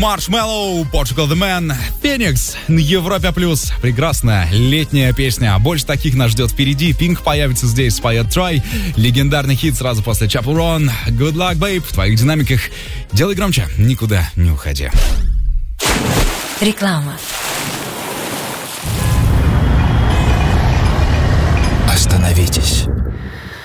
Marshmello, Portugal The Man, Phoenix на Европе Плюс. Прекрасная летняя песня. Больше таких нас ждет впереди. Pink появится здесь, споет Try. Легендарный хит сразу после Chapel Run. Good luck, babe. В твоих динамиках. Делай громче, никуда не уходи. Реклама. Остановитесь.